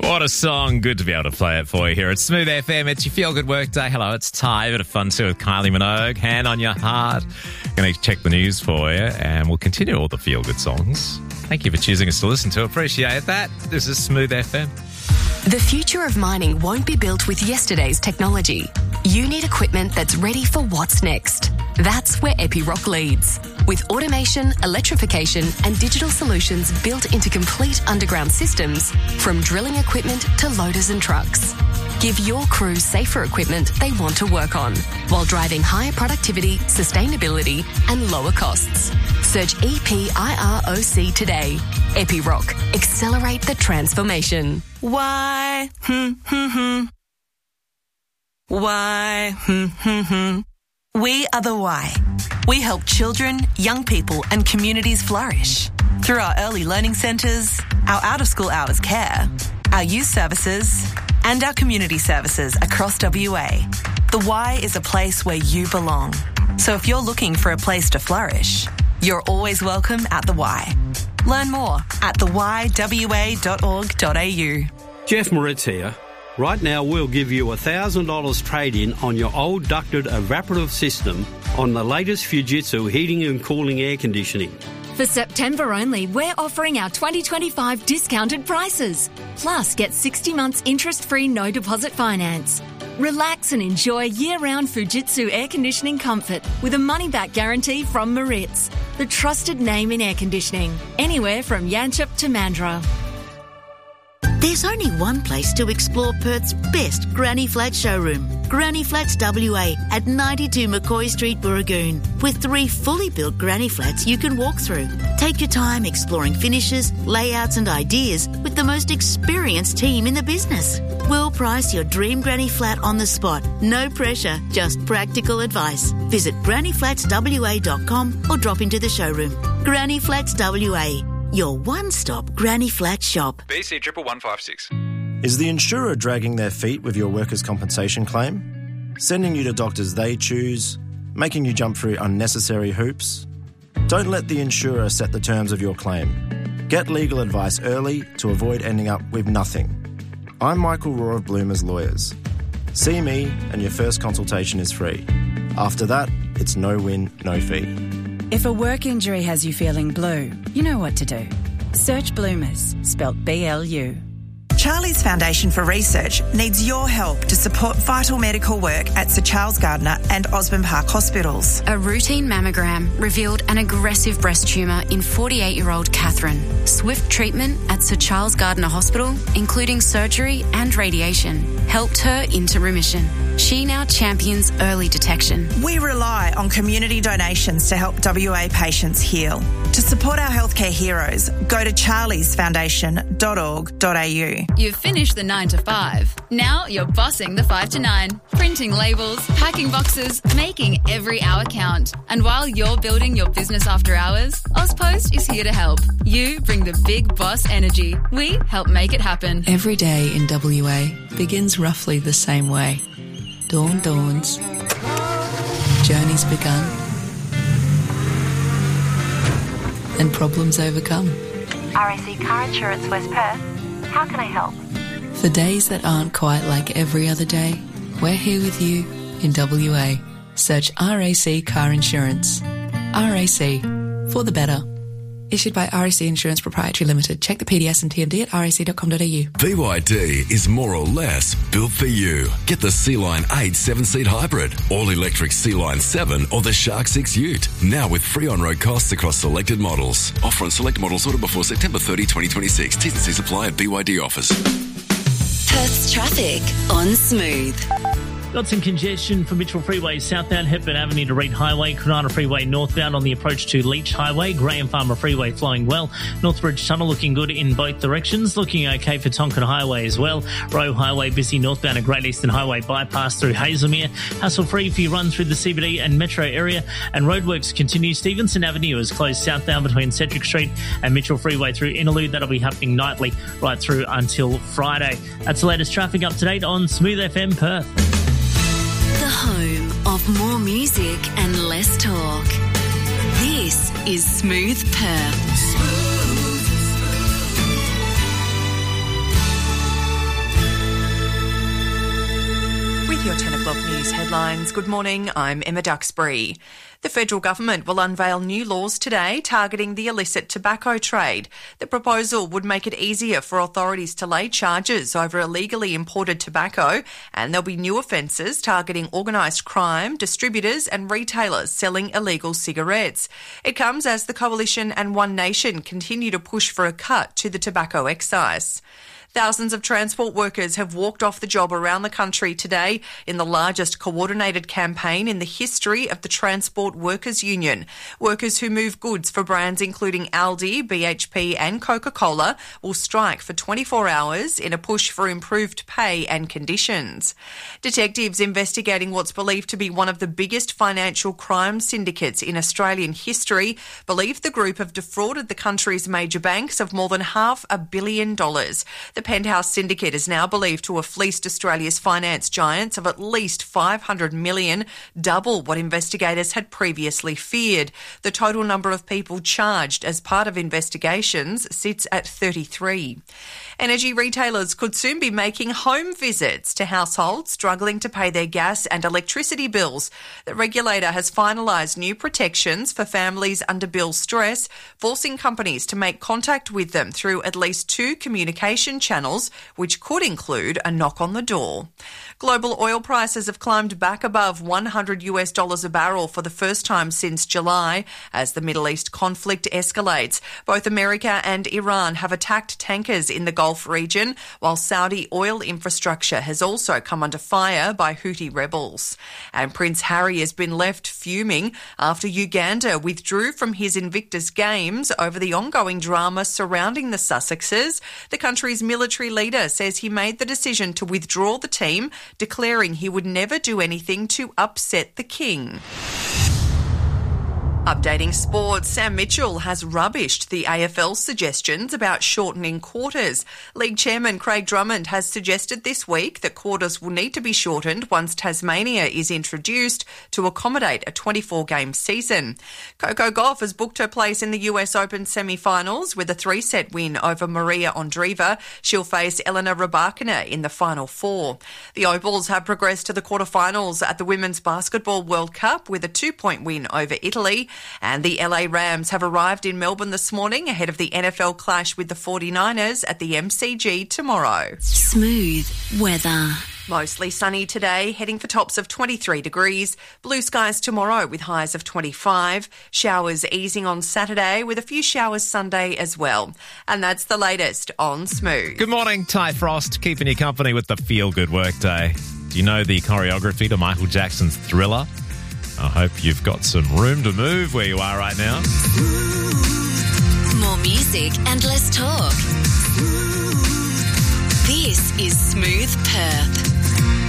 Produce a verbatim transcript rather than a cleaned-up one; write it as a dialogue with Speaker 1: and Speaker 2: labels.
Speaker 1: What a song. Good to be able to play it for you here at Smooth F M. It's your feel-good work day. Hello, it's Ty. Bit of fun too with Kylie Minogue. Hand on your heart. Going to check the news for you, and we'll continue all the feel-good songs. Thank you for choosing us to listen to. Appreciate that. This is Smooth F M.
Speaker 2: The future of mining won't be built with yesterday's technology. You need equipment that's ready for what's next. That's where Epiroc leads. With automation, electrification and digital solutions built into complete underground systems, from drilling equipment to loaders and trucks. Give your crew safer equipment they want to work on, while driving higher productivity, sustainability and lower costs. Search E P I R O C today. Epiroc. Accelerate the transformation.
Speaker 3: Why? Hmm, hmm, hmm. Why? Hmm, hmm, hmm. We are the Why. We help children, young people and communities flourish through our early learning centres, our out-of-school hours care, our youth services and our community services across W A. The Y is a place where you belong. So if you're looking for a place to flourish, you're always welcome at the Y. Learn more at the y w a dot org dot a u.
Speaker 4: Jeff Moritz here. Right now we'll give you one thousand dollars trade-in on your old ducted evaporative system on the latest Fujitsu heating and cooling air conditioning.
Speaker 5: For September only, we're offering our twenty twenty-five discounted prices. Plus, get sixty months interest-free no deposit finance. Relax and enjoy year-round Fujitsu air conditioning comfort with a money-back guarantee from Moritz, the trusted name in air conditioning, anywhere from Yanchep to Mandurah.
Speaker 6: There's only one place to explore Perth's best Granny Flat showroom, Granny Flats W A at ninety-two McCoy Street, Burragoon, with three fully built Granny Flats you can walk through. Take your time exploring finishes, layouts and ideas with the most experienced team in the business. We'll price your dream Granny Flat on the spot. No pressure, just practical advice. Visit granny flats w a dot com or drop into the showroom. Granny Flats W A, your one-stop Granny Flat shop.
Speaker 7: B C triple one five six.
Speaker 8: Is the insurer dragging their feet with your workers' compensation claim? Sending you to doctors they choose? Making you jump through unnecessary hoops? Don't let the insurer set the terms of your claim. Get legal advice early to avoid ending up with nothing. I'm Michael Rohr of Bloomers Lawyers. See me and your first consultation is free. After that, it's no win, no fee.
Speaker 9: If a work injury has you feeling blue, you know what to do. Search Bloomers, spelt B L U.
Speaker 3: Charlie's Foundation for Research needs your help to support vital medical work at Sir Charles Gardner and Osborne Park hospitals.
Speaker 2: A routine mammogram revealed an aggressive breast tumour in forty-eight-year-old Catherine. Swift treatment at Sir Charles Gardner Hospital, including surgery and radiation, helped her into remission. She now champions early detection.
Speaker 3: We rely on community donations to help W A patients heal. To support our healthcare heroes, go to charlies foundation dot org dot a u.
Speaker 10: You've finished the nine to five. Now you're bossing the five to nine. Printing labels, packing boxes, making every hour count. And while you're building your business after hours, Ozpost is here to help. You bring the big boss energy. We help make it happen.
Speaker 11: Every day in W A begins roughly the same way. Dawn dawns. Journey's begun. And problems overcome.
Speaker 12: R A C Car Insurance West Perth. How can I help?
Speaker 11: For days that aren't quite like every other day, we're here with you in W A. Search R A C Car Insurance. R A C, for the better. Issued by R A C Insurance Proprietary Limited. Check the P D S and T M D at r a c dot com dot a u.
Speaker 13: B Y D is more or less built for you. Get the C-Line eight seven-seat hybrid, all-electric C-Line seven or the Shark six Ute. Now with free on-road costs across selected models. Offer on select models ordered before September thirtieth, twenty twenty-six. T's and C's apply at B Y D offers.
Speaker 2: Perth's traffic on Smooth.
Speaker 14: Got some congestion for Mitchell Freeway southbound, Hepburn Avenue to Reed Highway, Kwinana Freeway northbound on the approach to Leach Highway, Graham Farmer Freeway flowing well, Northbridge Tunnel looking good in both directions, looking okay for Tonkin Highway as well, Roe Highway busy northbound at Great Eastern Highway bypass through Hazelmere, hassle free for your run through the C B D and metro area, and roadworks continue. Stevenson Avenue is closed southbound between Cedric Street and Mitchell Freeway through Innerlew. That'll be happening nightly right through until Friday. That's the latest traffic up to date on Smooth F M Perth.
Speaker 2: The home of more music and less talk. This is Smooth Perth. Smooth.
Speaker 7: your ten o'clock news headlines. Good morning, I'm Emma Duxbury. The federal government will unveil new laws today targeting the illicit tobacco trade. The proposal would make it easier for authorities to lay charges over illegally imported tobacco, and there'll be new offences targeting organised crime, distributors and retailers selling illegal cigarettes. It comes as the Coalition and One Nation continue to push for a cut to the tobacco excise. Thousands of transport workers have walked off the job around the country today in the largest coordinated campaign in the history of the Transport Workers Union. Workers who move goods for brands including Aldi, B H P and Coca-Cola will strike for twenty-four hours in a push for improved pay and conditions. Detectives investigating what's believed to be one of the biggest financial crime syndicates in Australian history believe the group have defrauded the country's major banks of more than half a billion dollars. The Penthouse Syndicate is now believed to have fleeced Australia's finance giants of at least five hundred million dollars, double what investigators had previously feared. The total number of people charged as part of investigations sits at thirty-three. Energy retailers could soon be making home visits to households struggling to pay their gas and electricity bills. The regulator has finalised new protections for families under bill stress, forcing companies to make contact with them through at least two communication channels, which could include a knock on the door. Global oil prices have climbed back above one hundred US dollars a barrel for the first time since July as the Middle East conflict escalates. Both America and Iran have attacked tankers in the Gulf region, while Saudi oil infrastructure has also come under fire by Houthi rebels. And Prince Harry has been left fuming after Uganda withdrew from his Invictus Games over the ongoing drama surrounding the Sussexes. The country's military leader says he made the decision to withdraw the team, declaring he would never do anything to upset the king. Updating sports, Sam Mitchell has rubbished the A F L's suggestions about shortening quarters. League chairman Craig Drummond has suggested this week that quarters will need to be shortened once Tasmania is introduced to accommodate a twenty-four game season. Coco Gauff has booked her place in the U S Open semi-finals with a three-set win over Maria Andreeva. She'll face Elena Rybakina in the final four. The Opals have progressed to the quarterfinals at the Women's Basketball World Cup with a two-point win over Italy. And the L A Rams have arrived in Melbourne this morning ahead of the N F L clash with the forty-niners at the M C G tomorrow.
Speaker 2: Smooth weather.
Speaker 7: Mostly sunny today, heading for tops of twenty-three degrees. Blue skies tomorrow with highs of twenty-five. Showers easing on Saturday with a few showers Sunday as well. And that's the latest on Smooth.
Speaker 1: Good morning, Ty Frost, keeping you company with the Feel Good Workday. Do you know the choreography to Michael Jackson's Thriller? I hope you've got some room to move where you are right now.
Speaker 2: More music and less talk.